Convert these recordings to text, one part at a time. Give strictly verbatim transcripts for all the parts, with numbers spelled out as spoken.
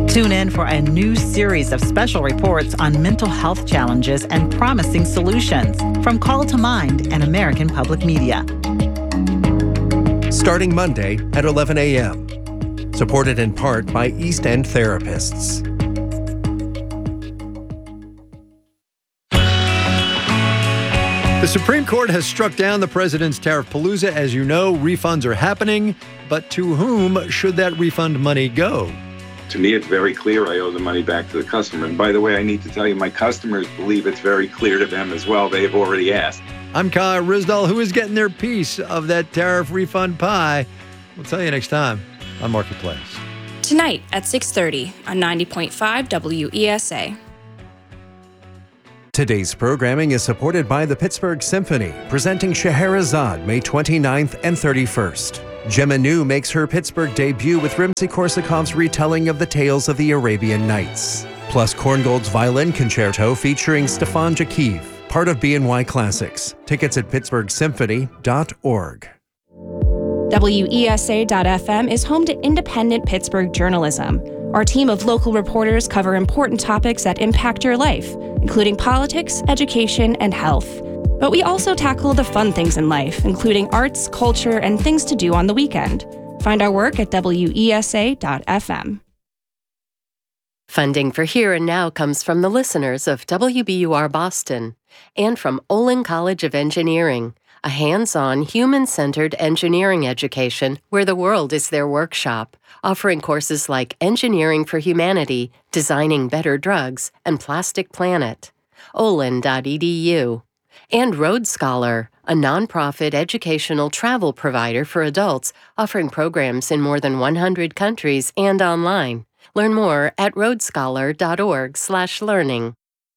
Tune in for a new series of special reports on mental health challenges and promising solutions from Call to Mind and American Public Media. Starting Monday at eleven a.m. Supported in part by East End Therapists. The Supreme Court has struck down the president's tariff palooza. As you know, refunds are happening, but to whom should that refund money go? To me, it's very clear I owe the money back to the customer. And by the way, I need to tell you, my customers believe it's very clear to them as well. They have already asked. I'm Kyle Rizdal. Who is getting their piece of that tariff refund pie? We'll tell you next time on Marketplace. Tonight at six thirty on ninety point five W E S A. Today's programming is supported by the Pittsburgh Symphony, presenting Scheherazade May twenty-ninth and thirty-first. Gemma New makes her Pittsburgh debut with Rimsky-Korsakov's retelling of the tales of the Arabian Nights. Plus Korngold's Violin Concerto featuring Stefan Jakiv, part of B N Y Classics. Tickets at pittsburgh symphony dot org. W E S A dot F M is home to independent Pittsburgh journalism. Our team of local reporters cover important topics that impact your life, including politics, education, and health. But we also tackle the fun things in life, including arts, culture, and things to do on the weekend. Find our work at W E S A dot F M. Funding for Here and Now comes from the listeners of W B U R Boston and from Olin College of Engineering, a hands-on, human-centered engineering education where the world is their workshop, offering courses like Engineering for Humanity, Designing Better Drugs, and Plastic Planet. olin dot e d u. And Road Scholar, a nonprofit educational travel provider for adults offering programs in more than one hundred countries and online. Learn more at road scholar dot org slash learning.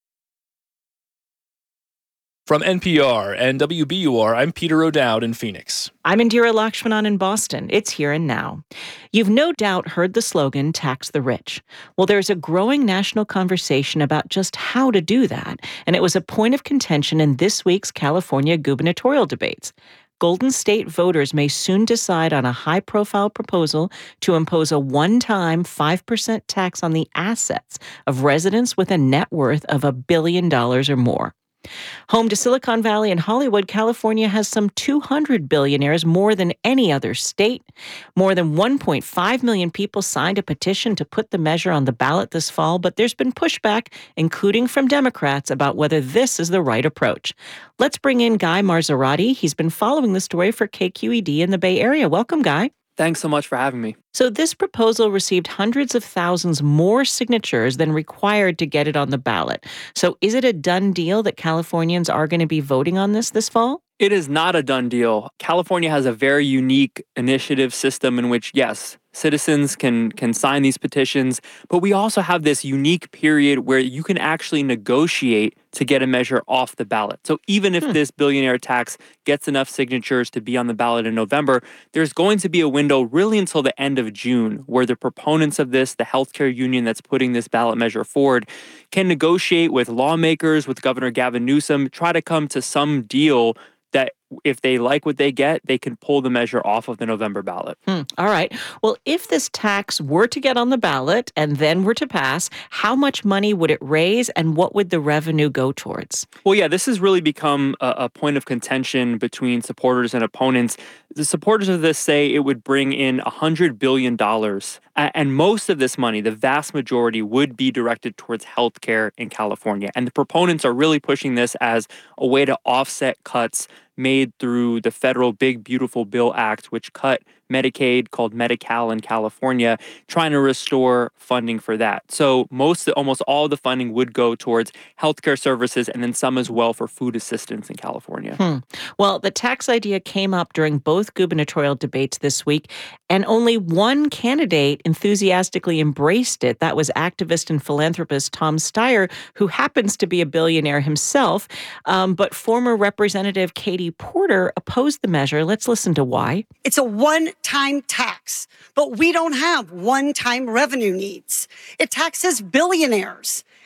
From N P R and W B U R, I'm Peter O'Dowd in Phoenix. I'm Indira Lakshmanan in Boston. It's Here and Now. You've no doubt heard the slogan, tax the rich. Well, there's a growing national conversation about just how to do that, and it was a point of contention in this week's California gubernatorial debates. Golden State voters may soon decide on a high-profile proposal to impose a one-time five percent tax on the assets of residents with a net worth of a billion dollars or more. Home to Silicon Valley and Hollywood, California has some two hundred billionaires, more than any other state. More than one point five million people signed a petition to put the measure on the ballot this fall, but there's been pushback, including from Democrats, about whether this is the right approach. Let's bring in Guy Marzorati. He's been following the story for K Q E D in the Bay Area. Welcome, Guy. Thanks so much for having me. So this proposal received hundreds of thousands more signatures than required to get it on the ballot. So is it a done deal that Californians are going to be voting on this this fall? It is not a done deal. California has a very unique initiative system in which, yes, citizens can can sign these petitions, but we also have this unique period where you can actually negotiate to get a measure off the ballot. So even if hmm. this billionaire tax gets enough signatures to be on the ballot in November, there's going to be a window really until the end of June where the proponents of this, the healthcare union that's putting this ballot measure forward, can negotiate with lawmakers, with Governor Gavin Newsom, try to come to some deal that if they like what they get, they can pull the measure off of the November ballot. Hmm. All right. Well, if this tax were to get on the ballot and then were to pass, how much money would it raise and what would the revenue go towards? Well, yeah, this has really become a, a point of contention between supporters and opponents. The supporters of this say it would bring in one hundred billion dollars. And most of this money, the vast majority, would be directed towards healthcare in California. And the proponents are really pushing this as a way to offset cuts made through the federal Big Beautiful Bill Act, which cut Medicaid, called Medi-Cal in California, trying to restore funding for that. So most, almost all of the funding would go towards healthcare services and then some as well for food assistance in California. Hmm. Well, the tax idea came up during both gubernatorial debates this week, and only one candidate enthusiastically embraced it. That was activist and philanthropist Tom Steyer, who happens to be a billionaire himself. Um, but former Representative Katie Porter opposed the measure. Let's listen to why. It's a one-time tax, but we don't have one-time revenue needs. It taxes billionaires.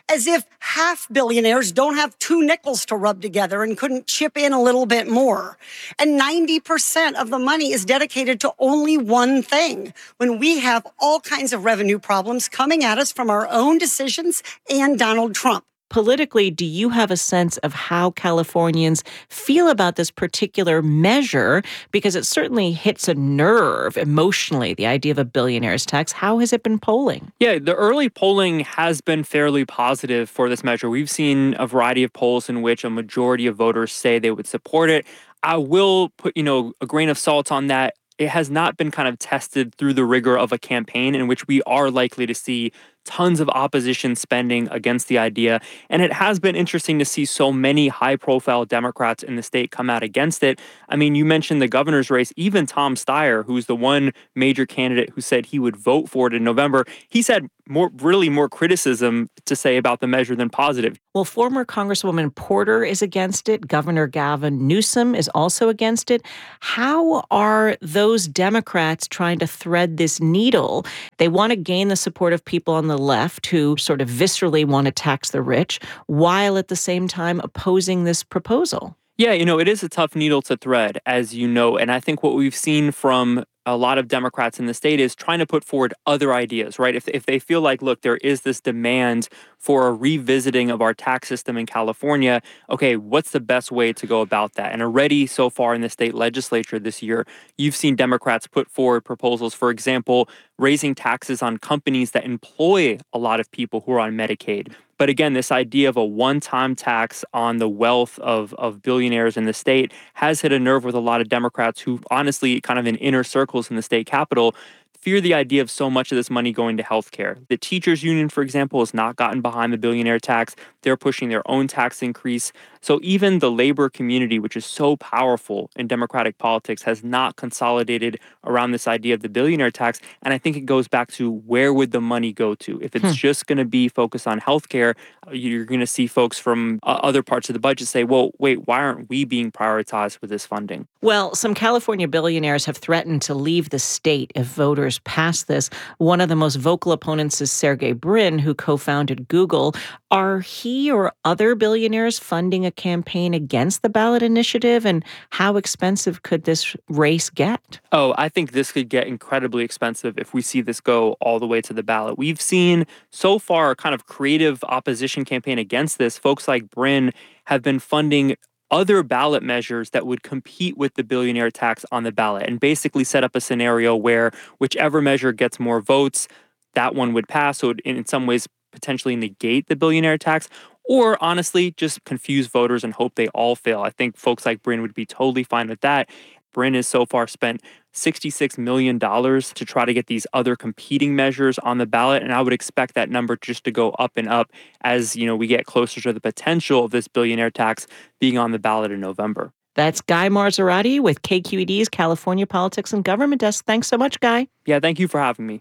as if half billionaires don't have two nickels to rub together and couldn't chip in a little bit more. And ninety percent of the money is dedicated to only one thing, when we have all kinds of revenue problems coming at us from our own decisions and Donald Trump. Politically, do you have a sense of how Californians feel about this particular measure? Because it certainly hits a nerve emotionally, the idea of a billionaire's tax. How has it been polling? Yeah, the early polling has been fairly positive for this measure. We've seen a variety of polls in which a majority of voters say they would support it. I will put, you know, a grain of salt on that. It has not been kind of tested through the rigor of a campaign in which we are likely to see tons of opposition spending against the idea. And it has been interesting to see so many high-profile Democrats in the state come out against it. I mean, you mentioned the governor's race. Even Tom Steyer, who's the one major candidate who said he would vote for it in November, he's had more, really more criticism to say about the measure than positive. Well, former Congresswoman Porter is against it. Governor Gavin Newsom is also against it. How are those Democrats trying to thread this needle? They want to gain the support of people on the left who sort of viscerally want to tax the rich, while at the same time opposing this proposal. Yeah, you know, it is a tough needle to thread, as you know, and I think what we've seen from a lot of Democrats in the state is trying to put forward other ideas, right? If if they feel like, look, there is this demand for a revisiting of our tax system in California, okay, what's the best way to go about that? And already so far in the state legislature this year, you've seen Democrats put forward proposals, for example, raising taxes on companies that employ a lot of people who are on Medicaid. But again, this idea of a one-time tax on the wealth of, of billionaires in the state has hit a nerve with a lot of Democrats who honestly, kind of in inner circles in the state capitol, fear the idea of so much of this money going to healthcare. The teachers union, for example, has not gotten behind the billionaire tax. They're pushing their own tax increase. So even the labor community, which is so powerful in Democratic politics, has not consolidated around this idea of the billionaire tax. And I think it goes back to, where would the money go to? If it's hmm. just going to be focused on healthcare, you're going to see folks from uh, other parts of the budget say, well, wait, why aren't we being prioritized with this funding? Well, some California billionaires have threatened to leave the state if voters pass this. One of the most vocal opponents is Sergey Brin, who co-founded Google. Are he or other billionaires funding a campaign against the ballot initiative? And how expensive could this race get? Oh, I think this could get incredibly expensive if we see this go all the way to the ballot. We've seen so far a kind of creative opposition campaign against this. Folks like Brin have been funding other ballot measures that would compete with the billionaire tax on the ballot, and basically set up a scenario where whichever measure gets more votes, that one would pass. So it, in some ways, potentially negate the billionaire tax, or honestly, just confuse voters and hope they all fail. I think folks like Brin would be totally fine with that. Brin has so far spent sixty-six million dollars to try to get these other competing measures on the ballot, and I would expect that number just to go up and up as, you know, we get closer to the potential of this billionaire tax being on the ballot in November. That's Guy Marzorati with K Q E D's California Politics and Government Desk. Thanks so much, Guy. Yeah, thank you for having me.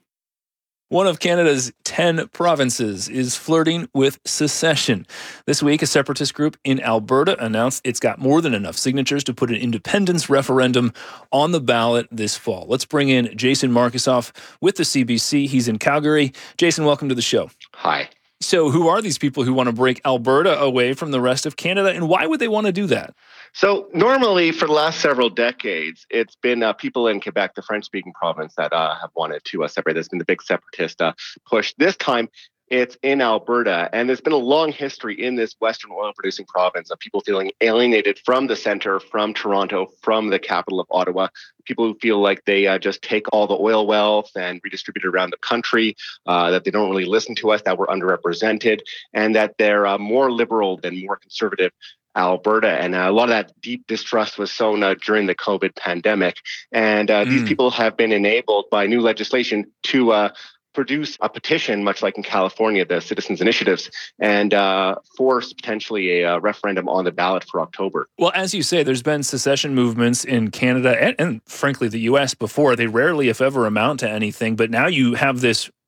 One of Canada's ten provinces is flirting with secession. This week, a separatist group in Alberta announced it's got more than enough signatures to put an independence referendum on the ballot this fall. Let's bring in Jason Markusoff with the C B C. He's in Calgary. Jason, welcome to the show. Hi. So who are these people who want to break Alberta away from the rest of Canada, and why would they want to do that? So normally for the last several decades, it's been uh, people in Quebec, the French-speaking province, that uh, have wanted to uh, separate. There's been the big separatist uh, push. This time, it's in Alberta, and there's been a long history in this Western oil-producing province of people feeling alienated from the center, from Toronto, from the capital of Ottawa. People who feel like they uh, just take all the oil wealth and redistribute it around the country, uh, that they don't really listen to us, that we're underrepresented, and that they're uh, more liberal than more conservative Alberta. And uh, a lot of that deep distrust was sown uh, during the COVID pandemic. And uh, mm. these people have been enabled by new legislation to uh, produce a petition, much like in California, the Citizens Initiatives, and uh, force potentially a uh, referendum on the ballot for October. Well, as you say, there's been secession movements in Canada and, and frankly, the U S before. They rarely, if ever, amount to anything. But now you have this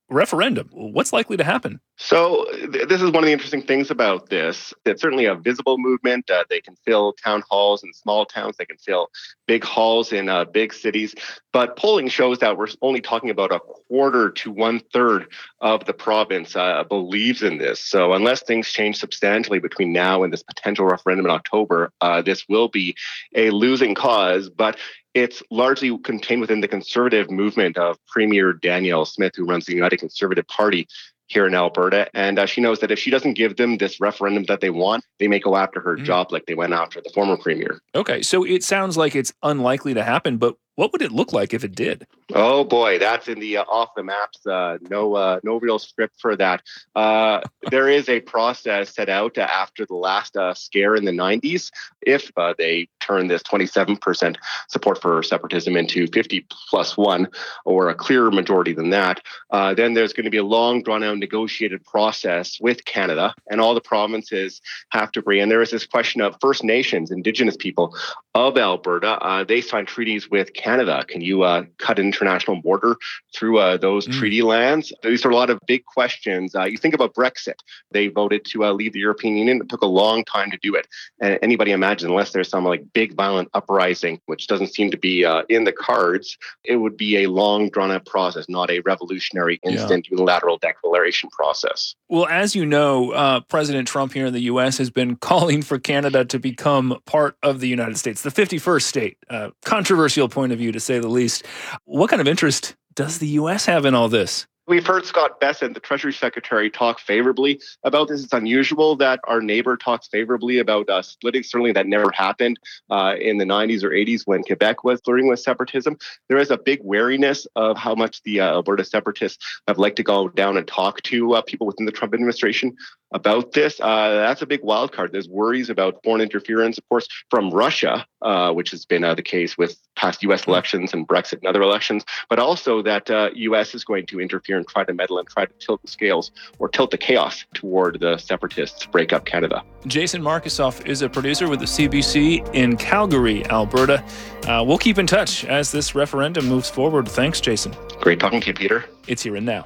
referendum. What's likely to happen? So th- this is one of the interesting things about this. It's certainly a visible movement. Uh, they can fill town halls in small towns. They can fill big halls in uh, big cities. But polling shows that we're only talking about a quarter to one third of the province uh, believes in this. So unless things change substantially between now and this potential referendum in October, uh, this will be a losing cause. But it's largely contained within the conservative movement of Premier Danielle Smith, who runs the United Conservative Party here in Alberta. And uh, she knows that if she doesn't give them this referendum that they want, they may go after her mm. job like they went after the former premier. Okay, so it sounds like it's unlikely to happen, but what would it look like if it did? Oh boy, that's in the uh, off the maps. Uh, no, uh, no real script for that. Uh, there is a process set out uh, after the last uh, scare in the nineties. If uh, they turn this twenty-seven percent support for separatism into fifty plus one, or a clearer majority than that, uh, then there's going to be a long, drawn-out negotiated process with Canada, and all the provinces have to agree. And there is this question of First Nations, Indigenous people of Alberta. Uh, they signed treaties with Canada. Can you uh, cut an international border through uh, those mm. treaty lands? These are a lot of big questions. Uh, you think about Brexit. They voted to uh, leave the European Union. It took a long time to do it. And anybody imagine, unless there's some like big violent uprising, which doesn't seem to be uh, in the cards, it would be a long, drawn-out process, not a revolutionary, instant, yeah. unilateral declaration process. Well, as you know, uh, President Trump here in the U S has been calling for Canada to become part of the United States, the fifty-first state. Uh, controversial point of view, to say the least. What kind of interest does the U S have in all this? We've heard Scott Bessent, the Treasury Secretary, talk favorably about this. It's unusual that our neighbor talks favorably about uh, splitting. Certainly that never happened uh, in the nineties or eighties when Quebec was flirting with separatism. There is a big wariness of how much the uh, Alberta separatists have liked to go down and talk to uh, people within the Trump administration about this. Uh, that's a big wild card. There's worries about foreign interference, of course, from Russia, uh, which has been uh, the case with past U S elections and Brexit and other elections, but also that uh, U S is going to interfere and try to meddle and try to tilt the scales or tilt the chaos toward the separatists to break up Canada. Jason Markusoff is a producer with the C B C in Calgary, Alberta. Uh, we'll keep in touch as this referendum moves forward. Thanks, Jason. Great talking to you, Peter. It's Here and Now.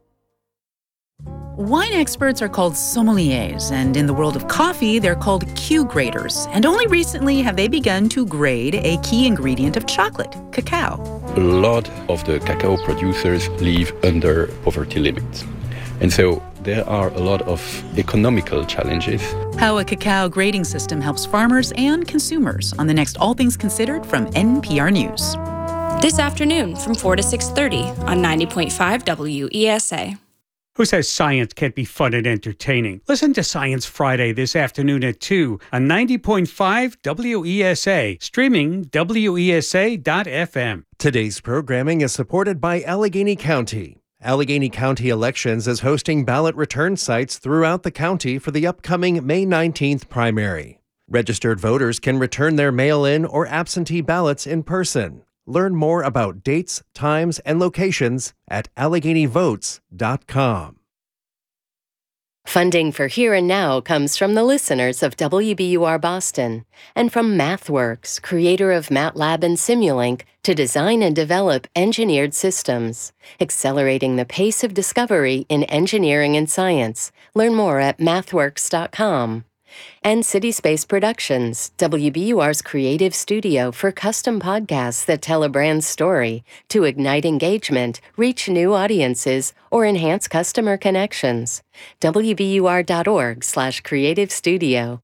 Wine experts are called sommeliers, and in the world of coffee, they're called Q graders. And only recently have they begun to grade a key ingredient of chocolate, cacao. A lot of the cacao producers live under poverty limits. And so there are a lot of economical challenges. How a cacao grading system helps farmers and consumers on the next All Things Considered from N P R News. This afternoon from four to six thirty on ninety point five W E S A. Who says science can't be fun and entertaining? Listen to Science Friday this afternoon at two on ninety point five W E S A, streaming W E S A dot F M. Today's programming is supported by Allegheny County. Allegheny County Elections is hosting ballot return sites throughout the county for the upcoming May nineteenth primary. Registered voters can return their mail-in or absentee ballots in person. Learn more about dates, times, and locations at allegheny votes dot com. Funding for Here and Now comes from the listeners of W B U R Boston and from MathWorks, creator of MATLAB and Simulink, to design and develop engineered systems, accelerating the pace of discovery in engineering and science. Learn more at mathworks dot com. And City Space Productions, W B U R's creative studio for custom podcasts that tell a brand's story to ignite engagement, reach new audiences, or enhance customer connections. W B U R dot org slash creative studio.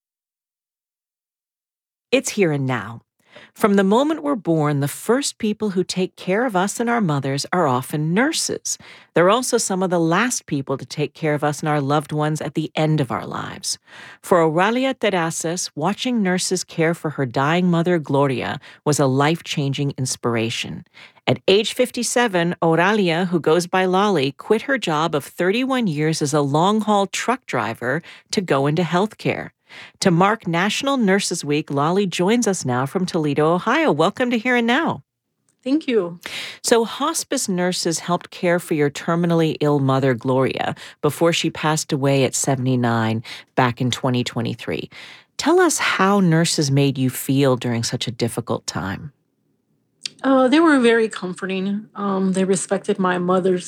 It's Here and Now. From the moment we're born, the first people who take care of us and our mothers are often nurses. They're also some of the last people to take care of us and our loved ones at the end of our lives. For Auralia Terrazas, watching nurses care for her dying mother, Gloria, was a life-changing inspiration. At age fifty-seven, Auralia, who goes by Lolly, quit her job of thirty-one years as a long-haul truck driver to go into healthcare. To mark National Nurses Week, Lolly joins us now from Toledo, Ohio. Welcome to Here and Now. Thank you. So hospice nurses helped care for your terminally ill mother, Gloria, before she passed away at seventy-nine back in twenty twenty-three. Tell us how nurses made you feel during such a difficult time. Uh, they were very comforting. Um, they respected my mother's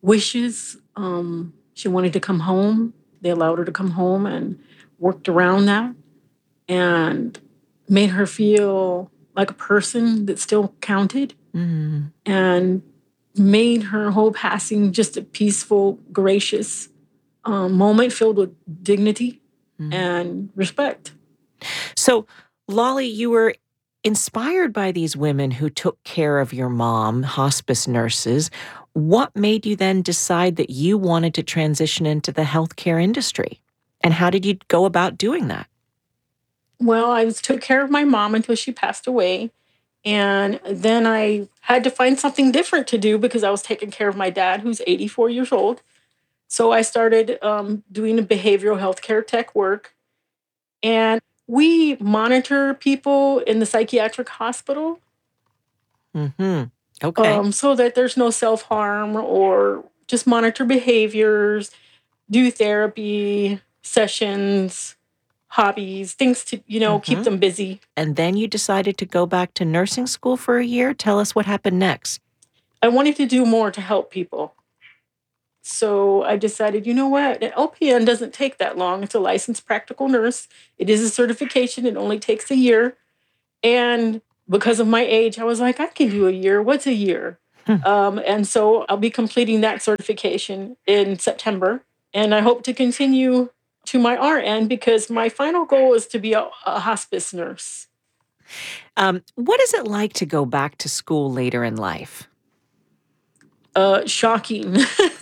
wishes. Um, she wanted to come home. They allowed her to come home and worked around that and made her feel like a person that still counted, Mm. and made her whole passing just a peaceful, gracious um, moment filled with dignity Mm. and respect. So, Lolly, you were inspired by these women who took care of your mom, hospice nurses. What made you then decide that you wanted to transition into the healthcare industry? And how did you go about doing that? Well, I was took care of my mom until she passed away. And then I had to find something different to do because I was taking care of my dad, who's eighty-four years old. So I started um, doing behavioral healthcare tech work. And we monitor people in the psychiatric hospital. Mm-hmm. Okay. Um, so that there's no self-harm, or just monitor behaviors, do therapy sessions, hobbies, things to, you know, keep Mhm. them busy. And then you decided to go back to nursing school for a year. Tell us what happened next. I wanted to do more to help people. So I decided, you know what? An L P N doesn't take that long. It's a licensed practical nurse. It is a certification. It only takes a year. And because of my age, I was like, I can do a year. What's a year? Um, and so I'll be completing that certification in September. And I hope to continue to my R N because my final goal is to be a, a hospice nurse. Um, what is it like to go back to school later in life? Uh, shocking.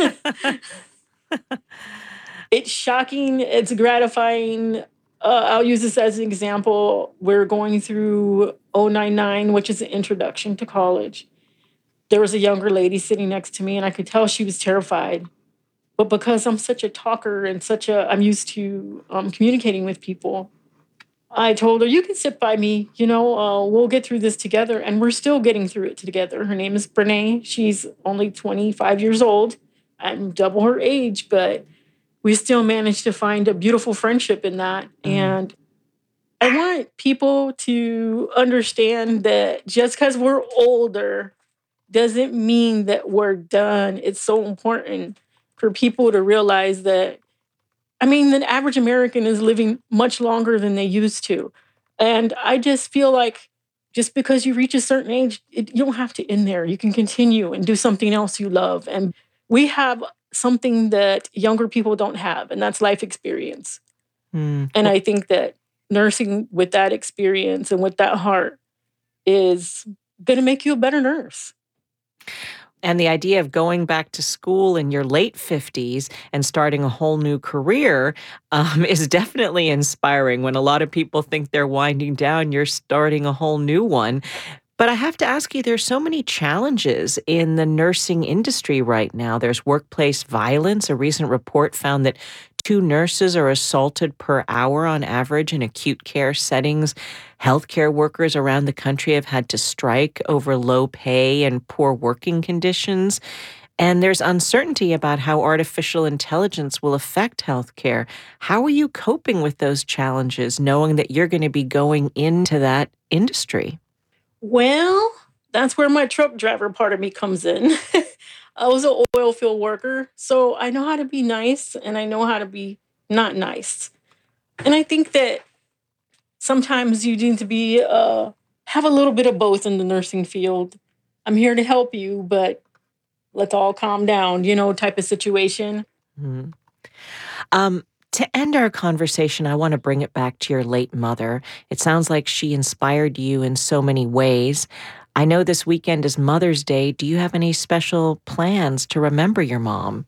It's shocking. It's gratifying. Uh, I'll use this as an example. We're going through oh nine nine, which is an introduction to college. There was a younger lady sitting next to me, and I could tell she was terrified. But because I'm such a talker and such a, I'm used to um, communicating with people, I told her, you can sit by me, you know, uh, we'll get through this together. And we're still getting through it together. Her name is Brene. She's only twenty-five years old. I'm double her age, but we still managed to find a beautiful friendship in that. Mm-hmm. And I want people to understand that just because we're older doesn't mean that we're done. It's so important for people to realize that, I mean, the average American is living much longer than they used to. And I just feel like just because you reach a certain age, it, you don't have to end there. You can continue and do something else you love. And we have something that younger people don't have, and that's life experience. Mm. And I think that nursing with that experience and with that heart is going to make you a better nurse. And the idea of going back to school in your late fifties and starting a whole new career um, is definitely inspiring. When a lot of people think they're winding down, you're starting a whole new one. But I have to ask you, there's so many challenges in the nursing industry right now. There's workplace violence. A recent report found that two nurses are assaulted per hour on average in acute care settings. Healthcare workers around the country have had to strike over low pay and poor working conditions. And there's uncertainty about how artificial intelligence will affect healthcare. How are you coping with those challenges, knowing that you're going to be going into that industry? Well, that's where my truck driver part of me comes in. I was an oil field worker, so I know how to be nice and I know how to be not nice. And I think that sometimes you need to be, uh, have a little bit of both in the nursing field. I'm here to help you, but let's all calm down, you know, type of situation. Mm-hmm. Um, To end our conversation, I want to bring it back to your late mother. It sounds like she inspired you in so many ways. I know this weekend is Mother's Day. Do you have any special plans to remember your mom?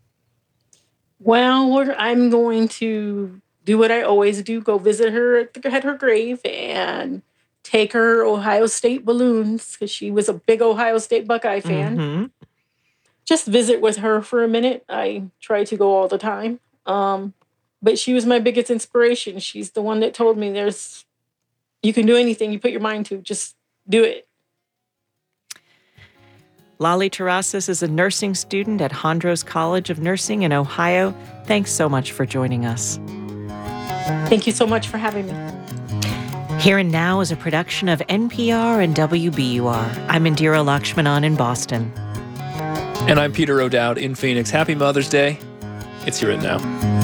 Well, we're, I'm going to do what I always do, go visit her at, the, at her grave and take her Ohio State balloons because she was a big Ohio State Buckeye fan. Mm-hmm. Just visit with her for a minute. I try to go all the time. Um, But she was my biggest inspiration. She's the one that told me there's, you can do anything you put your mind to, just do it. Lolly Terrazas is a nursing student at Hondros College of Nursing in Ohio. Thanks so much for joining us. Thank you so much for having me. Here and Now is a production of N P R and W B U R. I'm Indira Lakshmanan in Boston. And I'm Peter O'Dowd in Phoenix. Happy Mother's Day. It's Here and Now.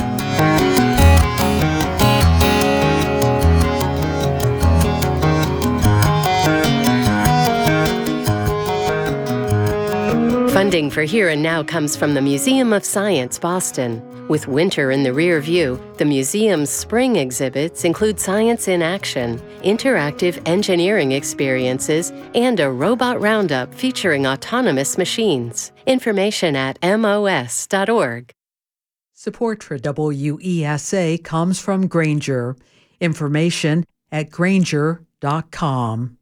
Funding for Here and Now comes from the Museum of Science, Boston. With winter in the rear view, the museum's spring exhibits include science in action, interactive engineering experiences, and a robot roundup featuring autonomous machines. Information at M O S dot org. Support for W E S A comes from Grainger. Information at Grainger dot com.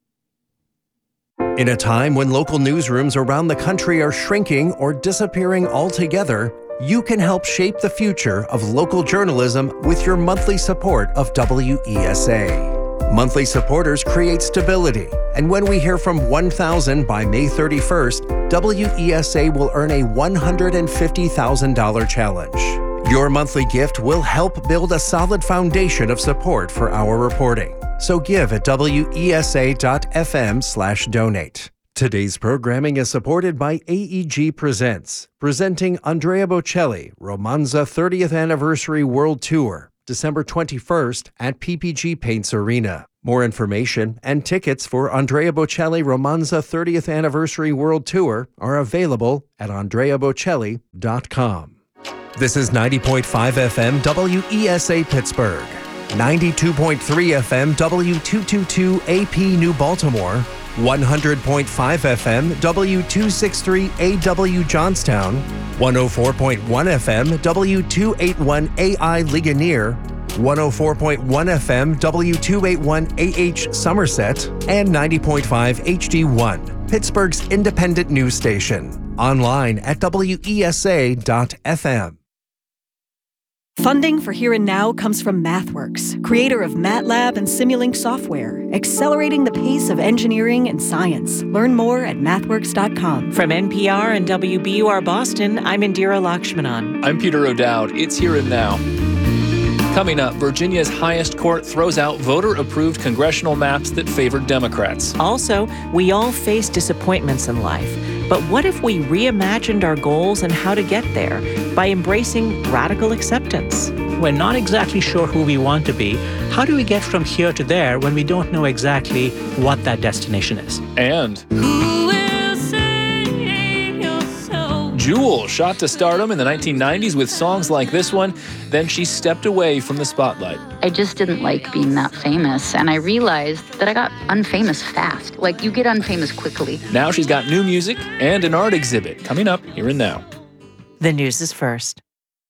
In a time when local newsrooms around the country are shrinking or disappearing altogether, you can help shape the future of local journalism with your monthly support of W E S A. Monthly supporters create stability, and when we hear from one thousand by May thirty-first, W E S A will earn a one hundred fifty thousand dollars challenge. Your monthly gift will help build a solid foundation of support for our reporting. So give at W E S A dot F M slash donate. Today's programming is supported by A E G Presents, presenting Andrea Bocelli Romanza thirtieth Anniversary World Tour, December twenty-first at P P G Paints Arena. More information and tickets for Andrea Bocelli Romanza thirtieth Anniversary World Tour are available at Andrea Bocelli dot com. This is ninety point five F M W E S A Pittsburgh, ninety-two point three F M W two twenty-two A P New Baltimore, one hundred point five F M W two sixty-three A W Johnstown, one oh four point one F M W two eighty-one A I Ligonier, one oh four point one F M W two eighty-one A H Somerset, and ninety point five H D one, Pittsburgh's independent news station. Online at W E S A dot F M. Funding for Here and Now comes from MathWorks, creator of MATLAB and Simulink software, accelerating the pace of engineering and science. Learn more at mathworks dot com. From N P R and W B U R Boston, I'm Indira Lakshmanan. I'm Peter O'Dowd. It's Here and Now. Coming up, Virginia's highest court throws out voter-approved congressional maps that favored Democrats. Also, we all face disappointments in life. But what if we reimagined our goals and how to get there by embracing radical acceptance? We're not exactly sure who we want to be. How do we get from here to there when we don't know exactly what that destination is? And Jewel shot to stardom in the nineteen nineties with songs like this one. Then she stepped away from the spotlight. I just didn't like being that famous, and I realized that I got unfamous fast. Like, you get unfamous quickly. Now she's got new music and an art exhibit coming up Here and Now. The news is first.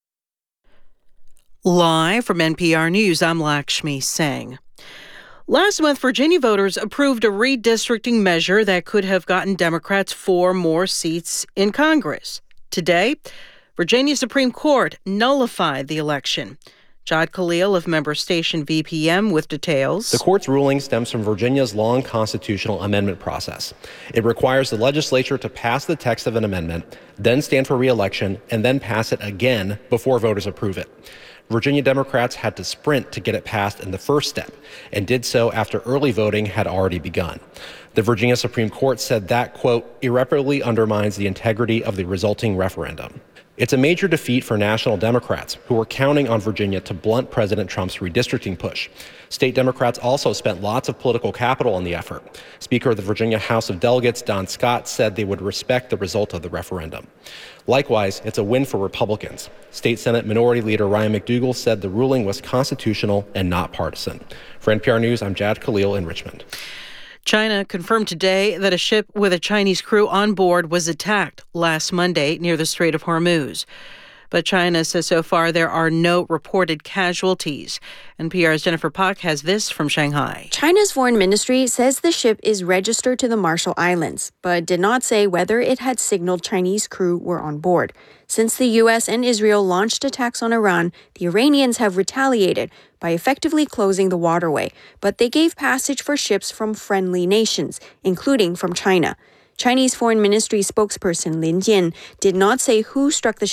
Live from N P R News, I'm Lakshmi Singh. Last month, Virginia voters approved a redistricting measure that could have gotten Democrats four more seats in Congress. Today, Virginia Supreme Court nullified the election. Jad Khalil of member station V P M with details. The court's ruling stems from Virginia's long constitutional amendment process. It requires the legislature to pass the text of an amendment, then stand for re-election, and then pass it again before voters approve it. Virginia Democrats had to sprint to get it passed in the first step, and did so after early voting had already begun. The Virginia Supreme Court said that, quote, irreparably undermines the integrity of the resulting referendum. It's a major defeat for national Democrats, who were counting on Virginia to blunt President Trump's redistricting push. State Democrats also spent lots of political capital on the effort. Speaker of the Virginia House of Delegates, Don Scott, said they would respect the result of the referendum. Likewise, it's a win for Republicans. State Senate Minority Leader Ryan McDougal said the ruling was constitutional and not partisan. For N P R News, I'm Jad Khalil in Richmond. China confirmed today that a ship with a Chinese crew on board was attacked last Monday near the Strait of Hormuz. But China says so far there are no reported casualties. N P R's Jennifer Pak has this from Shanghai. China's foreign ministry says the ship is registered to the Marshall Islands, but did not say whether it had signaled Chinese crew were on board. Since the U S and Israel launched attacks on Iran, the Iranians have retaliated by effectively closing the waterway, but they gave passage for ships from friendly nations, including from China. Chinese Foreign Ministry spokesperson Lin Jian did not say who struck the ship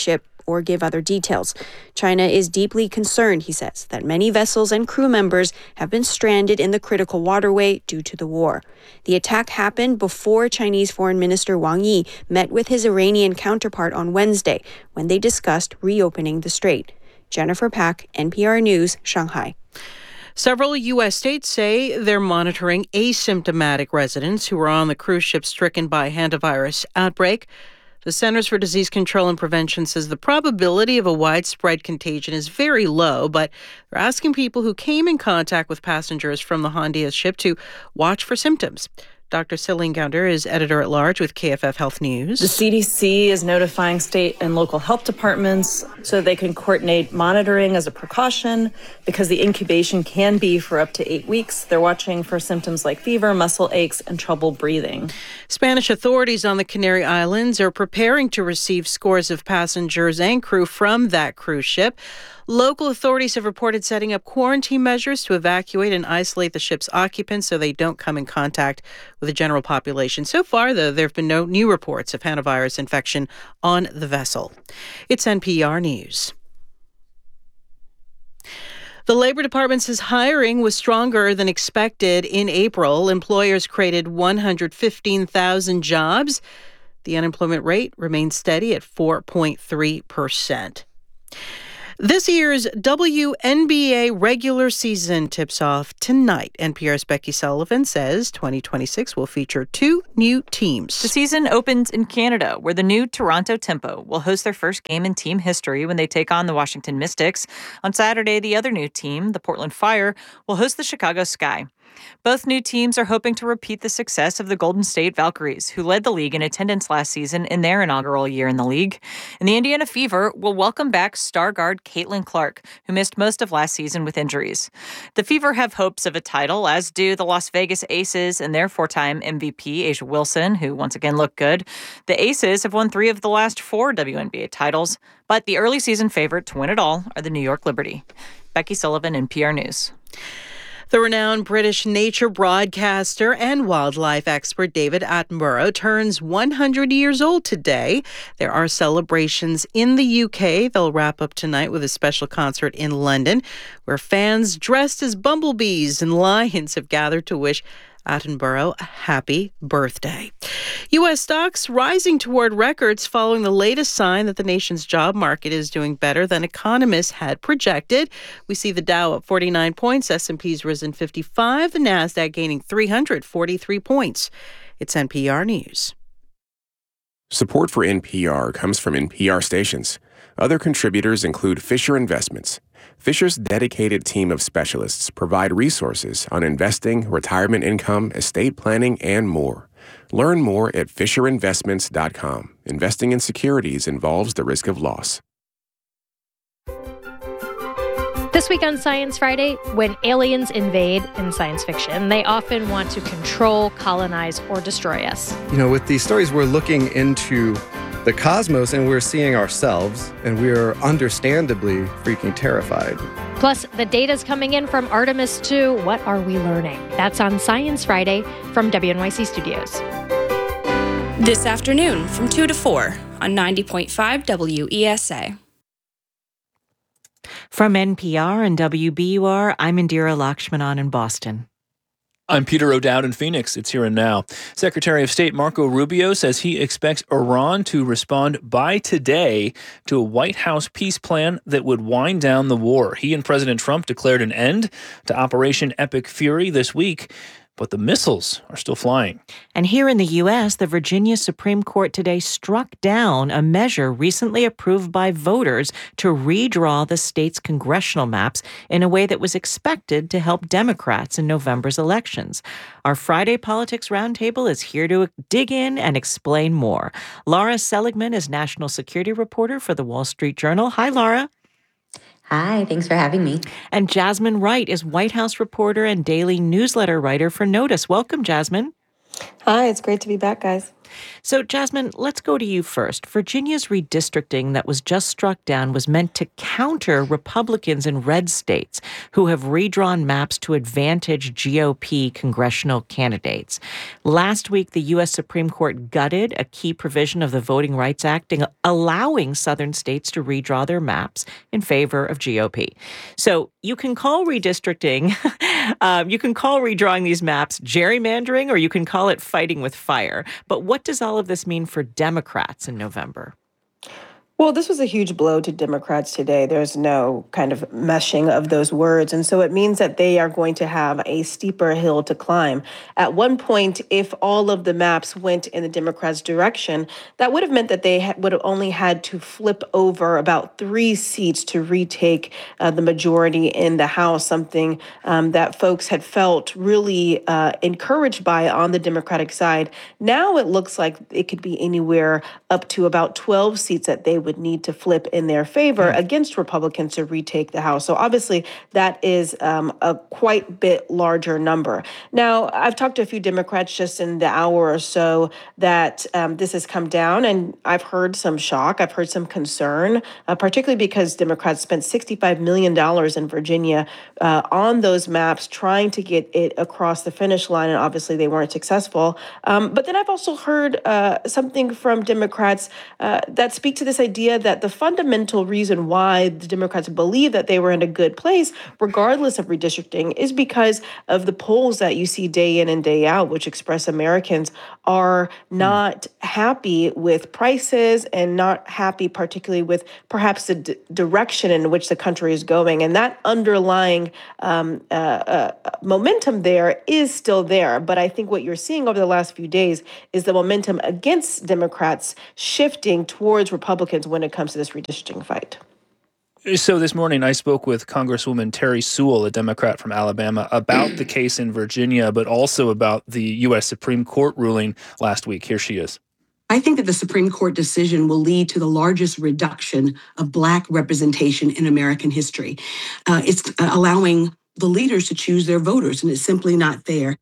or give other details. China is deeply concerned, he says, that many vessels and crew members have been stranded in the critical waterway due to the war. The attack happened before Chinese Foreign Minister Wang Yi met with his Iranian counterpart on Wednesday when they discussed reopening the strait. Jennifer Pack, N P R News, Shanghai. Several U S states say they're monitoring asymptomatic residents who were on the cruise ship stricken by a hantavirus outbreak. The Centers for Disease Control and Prevention says the probability of a widespread contagion is very low, but they're asking people who came in contact with passengers from the Hondia ship to watch for symptoms. Doctor Celine Gounder is editor-at-large with K F F Health News. The C D C is notifying state and local health departments so they can coordinate monitoring as a precaution because the incubation can be for up to eight weeks. They're watching for symptoms like fever, muscle aches, and trouble breathing. Spanish authorities on the Canary Islands are preparing to receive scores of passengers and crew from that cruise ship. Local authorities have reported setting up quarantine measures to evacuate and isolate the ship's occupants so they don't come in contact with the general population. So far, though, there have been no new reports of hantavirus infection on the vessel. It's N P R News. The Labor Department says hiring was stronger than expected in April. Employers created one hundred fifteen thousand jobs. The unemployment rate remains steady at four point three percent. This year's W N B A regular season tips off tonight. N P R's Becky Sullivan says twenty twenty-six will feature two new teams. The season opens in Canada, where the new Toronto Tempo will host their first game in team history when they take on the Washington Mystics. On Saturday, the other new team, the Portland Fire, will host the Chicago Sky. Both new teams are hoping to repeat the success of the Golden State Valkyries, who led the league in attendance last season in their inaugural year in the league. And the Indiana Fever will welcome back star guard Caitlin Clark, who missed most of last season with injuries. The Fever have hopes of a title, as do the Las Vegas Aces and their four-time M V P, A'ja Wilson, who once again looked good. The Aces have won three of the last four W N B A titles, but the early season favorite to win it all are the New York Liberty. Becky Sullivan, N P R News. The renowned British nature broadcaster and wildlife expert David Attenborough turns one hundred years old today. There are celebrations in the U K. They'll wrap up tonight with a special concert in London, where fans dressed as bumblebees and lions have gathered to wish Attenborough a happy birthday. U S stocks rising toward records following the latest sign that the nation's job market is doing better than economists had projected. We see the Dow up forty-nine points, S and P's risen fifty-five, the Nasdaq gaining three hundred forty-three points. It's N P R News. Support for N P R comes from N P R stations. Other contributors include Fisher Investments. Fisher's dedicated team of specialists provide resources on investing, retirement income, estate planning, and more. Learn more at fisher investments dot com. Investing in securities involves the risk of loss. This week on Science Friday, when aliens invade in science fiction, they often want to control, colonize, or destroy us. You know, with these stories, we're looking into the cosmos and we're seeing ourselves, and we're understandably freaking terrified. Plus, the data's coming in from Artemis two. What are we learning? That's on Science Friday from W N Y C Studios. This afternoon from two to four on ninety point five W E S A. From N P R and W B U R, I'm Indira Lakshmanan in Boston. I'm Peter O'Dowd in Phoenix. It's here and now. Secretary of State Marco Rubio says he expects Iran to respond by today to a White House peace plan that would wind down the war. He and President Trump declared an end to Operation Epic Fury this week, but the missiles are still flying. And here in the U S, the Virginia Supreme Court today struck down a measure recently approved by voters to redraw the state's congressional maps in a way that was expected to help Democrats in November's elections. Our Friday Politics Roundtable is here to dig in and explain more. Laura Seligman is national security reporter for the Wall Street Journal. Hi, Laura. Hi, thanks for having me. And Jasmine Wright is White House reporter and daily newsletter writer for Notice. Welcome, Jasmine. Hi, it's great to be back, guys. So, Jasmine, let's go to you first. Virginia's redistricting that was just struck down was meant to counter Republicans in red states who have redrawn maps to advantage G O P congressional candidates. Last week, the U S Supreme Court gutted a key provision of the Voting Rights Act, allowing southern states to redraw their maps in favor of G O P. So you can call redistricting, um, you can call redrawing these maps gerrymandering, or you can call it fighting with fire. But what does all of this mean for Democrats in November? Well, this was a huge blow to Democrats today. There's no kind of meshing of those words. And so it means that they are going to have a steeper hill to climb. At one point, if all of the maps went in the Democrats' direction, that would have meant that they ha- would have only had to flip over about three seats to retake uh, the majority in the House, something um, that folks had felt really uh, encouraged by on the Democratic side. Now it looks like it could be anywhere up to about twelve seats that they would need to flip in their favor against Republicans to retake the House. So obviously that is um, a quite bit larger number. Now, I've talked to a few Democrats just in the hour or so that um, this has come down, and I've heard some shock. I've heard some concern, uh, particularly because Democrats spent sixty-five million dollars in Virginia uh, on those maps trying to get it across the finish line, and obviously they weren't successful. Um, but then I've also heard uh, something from Democrats uh, that speak to this idea that the fundamental reason why the Democrats believe that they were in a good place, regardless of redistricting, is because of the polls that you see day in and day out, which express Americans are not happy with prices and not happy particularly with perhaps the d- direction in which the country is going. And that underlying um, uh, uh, momentum there is still there. But I think what you're seeing over the last few days is the momentum against Democrats shifting towards Republicans when it comes to this redistricting fight. So this morning I spoke with Congresswoman Terry Sewell, a Democrat from Alabama, about the case in Virginia, but also about the U S Supreme Court ruling last week. Here she is. I think that the Supreme Court decision will lead to the largest reduction of Black representation in American history. Uh, it's uh, allowing the leaders to choose their voters, and it's simply not fair.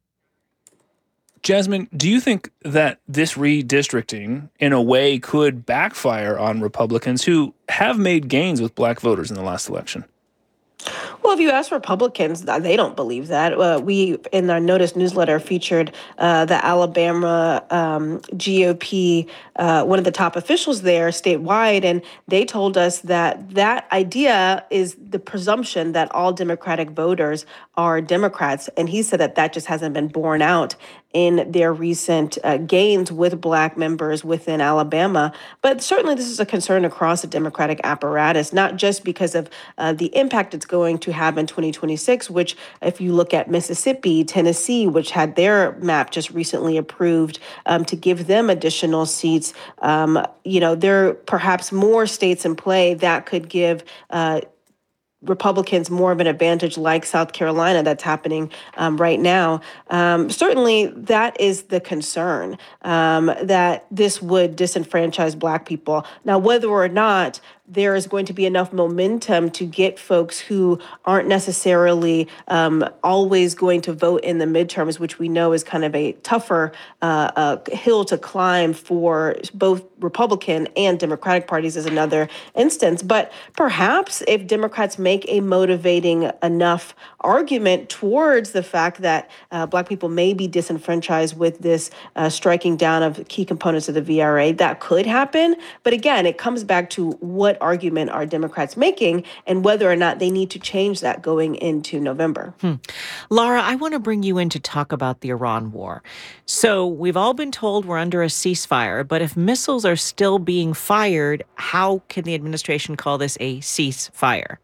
Jasmine, do you think that this redistricting, in a way, could backfire on Republicans who have made gains with Black voters in the last election? Well, if you ask Republicans, they don't believe that. Uh, we, in our Notice newsletter, featured uh, the Alabama um, G O P, uh, one of the top officials there statewide, and they told us that that idea is the presumption that all Democratic voters are Democrats. And he said that that just hasn't been borne out in their recent uh, gains with Black members within Alabama. But certainly this is a concern across the Democratic apparatus, not just because of uh, the impact it's going to have in twenty twenty-six, which if you look at Mississippi, Tennessee, which had their map just recently approved um, to give them additional seats, um, you know, there are perhaps more states in play that could give uh, Republicans more of an advantage, like South Carolina, that's happening um, right now. Um, certainly, that is the concern, um, that this would disenfranchise Black people. Now, whether or not there is going to be enough momentum to get folks who aren't necessarily um, always going to vote in the midterms, which we know is kind of a tougher uh, uh, hill to climb for both Republican and Democratic parties, is another instance. But perhaps if Democrats make a motivating enough argument towards the fact that uh, Black people may be disenfranchised with this uh, striking down of key components of the V R A, that could happen. But again, it comes back to what argument are Democrats making and whether or not they need to change that going into November. Hmm. Laura, I want to bring you in to talk about the Iran war. So we've all been told we're under a ceasefire, but if missiles are still being fired, how can the administration call this a ceasefire?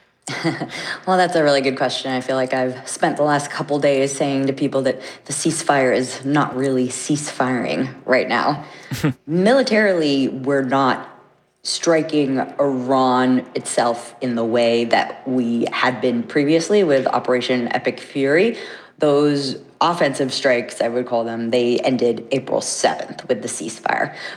Well, that's a really good question. I feel like I've spent the last couple days saying to people that the ceasefire is not really ceasefiring right now. Militarily, we're not striking Iran itself in the way that we had been previously with Operation Epic Fury. Those offensive strikes, I would call them, they ended April seventh with the ceasefire. But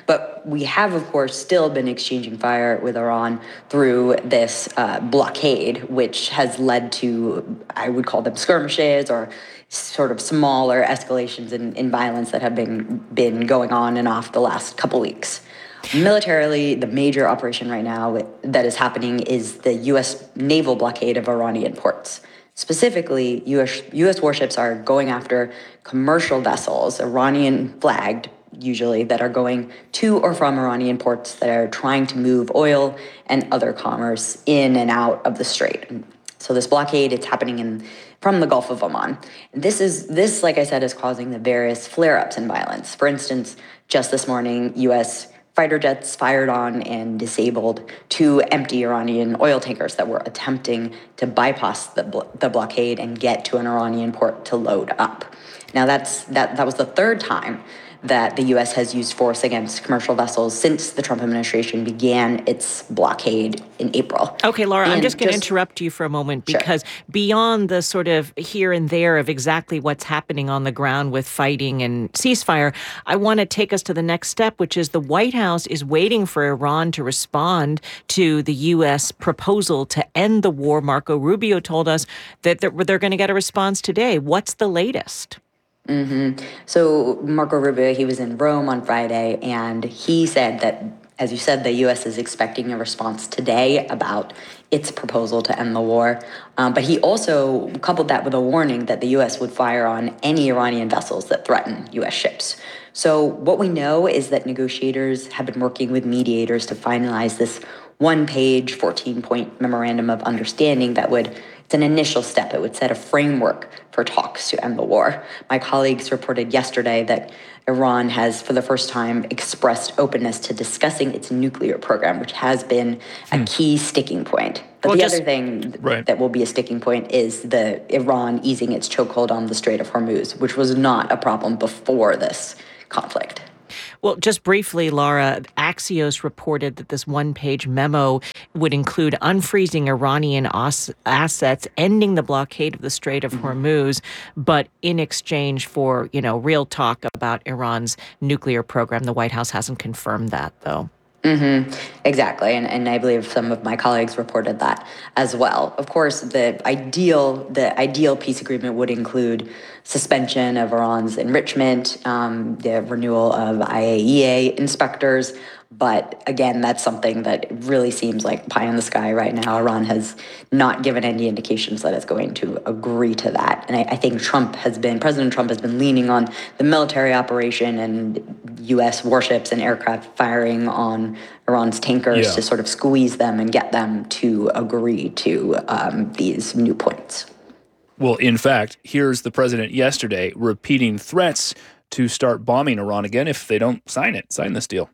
we have, of course, still been exchanging fire with Iran through this uh, blockade, which has led to, I would call them skirmishes or sort of smaller escalations in, in violence that have been, been going on and off the last couple weeks. Militarily, the major operation right now that is happening is the U S naval blockade of Iranian ports. Specifically, U S, U S warships are going after commercial vessels, Iranian-flagged usually, that are going to or from Iranian ports that are trying to move oil and other commerce in and out of the strait. So this blockade, it's happening in from the Gulf of Oman. This is this, like I said, is causing the various flare-ups in violence. For instance, just this morning, U S fighter jets fired on and disabled two empty Iranian oil tankers that were attempting to bypass the, blo- the blockade and get to an Iranian port to load up. Now, that's that that was the third time that the U S has used force against commercial vessels since the Trump administration began its blockade in April. Okay, Laura, and I'm just going to just, interrupt you for a moment Sure. because beyond the sort of here and there of exactly what's happening on the ground with fighting and ceasefire, I want to take us to the next step, which is the White House is waiting for Iran to respond to the U S proposal to end the war. Marco Rubio told us that they're, they're going to get a response today. What's the latest? Mm-hmm. So Marco Rubio, he was in Rome on Friday, and he said that, as you said, the U S is expecting a response today about its proposal to end the war. Um, but he also coupled that with a warning that the U S would fire on any Iranian vessels that threaten U S ships. So what we know is that negotiators have been working with mediators to finalize this one-page, fourteen-point memorandum of understanding that would, it's an initial step. It would set a framework for talks to end the war. My colleagues reported yesterday that Iran has, for the first time, expressed openness to discussing its nuclear program, which has been a key sticking point. But Well, the just- other thing Right. that will be a sticking point is the Iran easing its chokehold on the Strait of Hormuz, which was not a problem before this conflict. Well, just briefly, Laura, Axios reported that this one-page memo would include unfreezing Iranian os- assets, ending the blockade of the Strait of Hormuz, but in exchange for, you know, real talk about Iran's nuclear program. The White House hasn't confirmed that, though. Mm-hmm. Exactly. And, and I believe some of my colleagues reported that as well. Of course, the ideal the ideal peace agreement would include suspension of Iran's enrichment, um, the renewal of I A E A inspectors. But again, that's something that really seems like pie in the sky right now. Iran has not given any indications that it's going to agree to that. And I, I think Trump has been, President Trump has been leaning on the military operation and U S warships and aircraft firing on Iran's tankers Yeah. to sort of squeeze them and get them to agree to um, these new points. Well, in fact, here's the president yesterday repeating threats to start bombing Iran again if they don't sign it, sign this deal.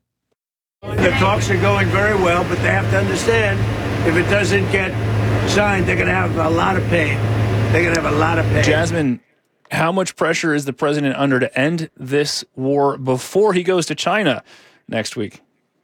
The talks are going very well, but they have to understand if it doesn't get signed, they're going to have a lot of pain. They're going to have a lot of pain. Jasmine, how much pressure is the president under to end this war before he goes to China next week?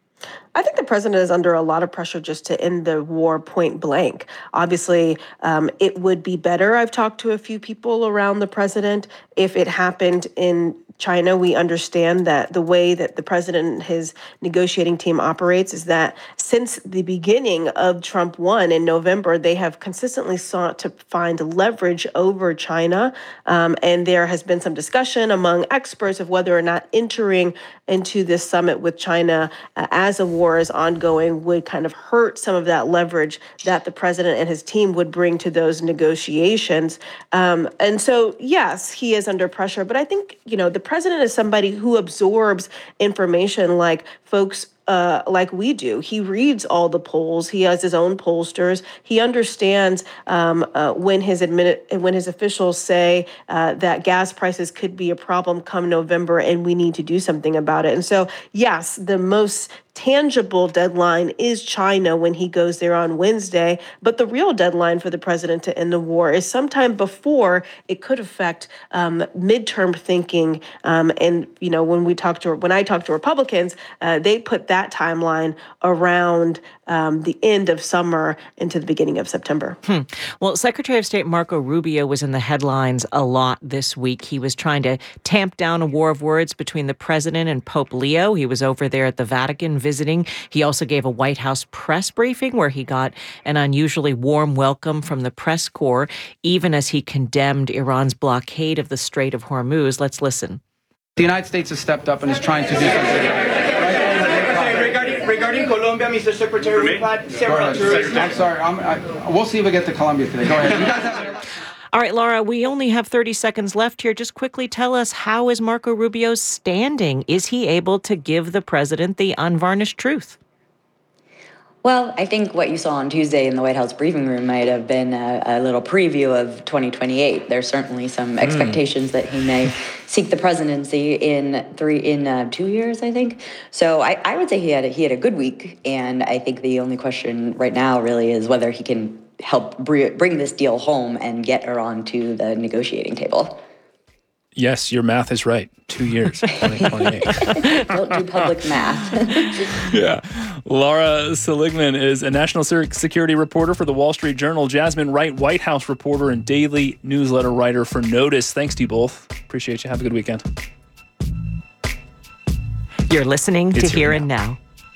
I think the president is under a lot of pressure just to end the war point blank. Obviously, um, it would be better. I've talked to a few people around the president if it happened in China. We understand that the way that the president and his negotiating team operates is that since the beginning of Trump one in November, they have consistently sought to find leverage over China. Um, and there has been some discussion among experts of whether or not entering into this summit with China uh, as a war is ongoing would kind of hurt some of that leverage that the president and his team would bring to those negotiations. Um, and so, yes, he is under pressure. But I think, you know, the president is somebody who absorbs information like folks Uh, like we do. He reads all the polls. He has his own pollsters. He understands um, uh, when his admin- when his officials say uh, that gas prices could be a problem come November and we need to do something about it. And so, yes, the most tangible deadline is China when he goes there on Wednesday. But the real deadline for the president to end the war is sometime before it could affect um, midterm thinking. Um, and, you know, when we talk to when I talk to Republicans, uh, they put that timeline around um, the end of summer into the beginning of September. Hmm. Well, Secretary of State Marco Rubio was in the headlines a lot this week. He was trying to tamp down a war of words between the president and Pope Leo. He was over there at the Vatican visiting. He also gave a White House press briefing where he got an unusually warm welcome from the press corps, even as he condemned Iran's blockade of the Strait of Hormuz. Let's listen. The United States has stepped up and is trying to do something. Regarding, regarding Colombia, Mister Secretary, we've had several tourists. I'm sorry. I'm, I, we'll see if we get to Colombia today. Go ahead. You guys have... All right, Laura, we only have thirty seconds left here. Just quickly tell us, how is Marco Rubio standing? Is he able to give the president the unvarnished truth? Well, I think what you saw on Tuesday in the White House briefing room might have been a, a little preview of twenty twenty-eight. There's certainly some mm. expectations that he may seek the presidency in three in uh, two years, I think. So I, I would say he had a, he had a good week, and I think the only question right now really is whether he can help br- bring this deal home and get Iran to the negotiating table. Yes, your math is right. Two years, twenty twenty-eight. Don't do public math. Yeah. Laura Seligman is a national security reporter for the Wall Street Journal. Jasmine Wright, White House reporter and daily newsletter writer for Notice. Thanks to you both. Appreciate you. Have a good weekend. You're listening it's to Here and Now.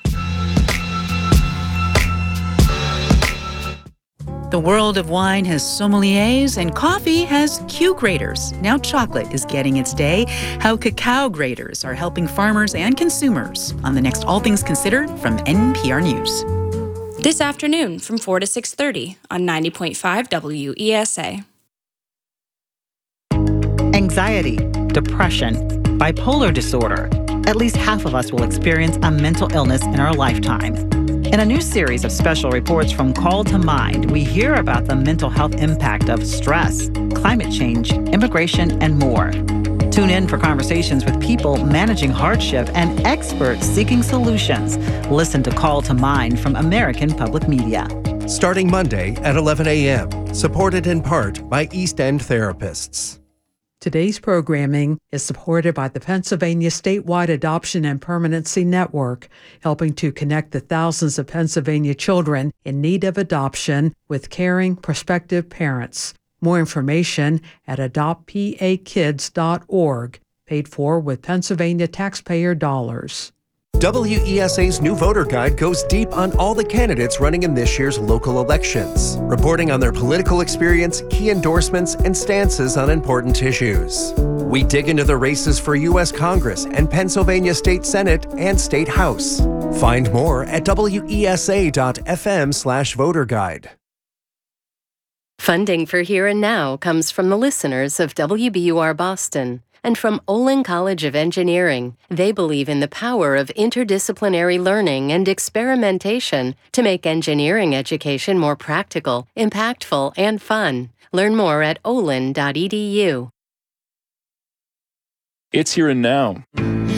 The world of wine has sommeliers and coffee has Q graders. Now chocolate is getting its day. How cacao graders are helping farmers and consumers on the next All Things Considered from N P R News. This afternoon from four to six thirty on ninety point five W E S A. Anxiety, depression, bipolar disorder. At least half of us will experience a mental illness in our lifetime. In a new series of special reports from Call to Mind, we hear about the mental health impact of stress, climate change, immigration, and more. Tune in for conversations with people managing hardship and experts seeking solutions. Listen to Call to Mind from American Public Media. Starting Monday at eleven a.m., supported in part by East End Therapists. Today's programming is supported by the Pennsylvania Statewide Adoption and Permanency Network, helping to connect the thousands of Pennsylvania children in need of adoption with caring prospective parents. More information at adopt p a kids dot org, paid for with Pennsylvania taxpayer dollars. W E S A's new voter guide goes deep on all the candidates running in this year's local elections, reporting on their political experience, key endorsements, and stances on important issues. We dig into the races for U S Congress and Pennsylvania State Senate and State House. Find more at W E S A dot F M slash voter guide. Funding for Here and Now comes from the listeners of W B U R Boston. And from Olin College of Engineering. They believe in the power of interdisciplinary learning and experimentation to make engineering education more practical, impactful, and fun. Learn more at olin dot e d u. It's Here and Now.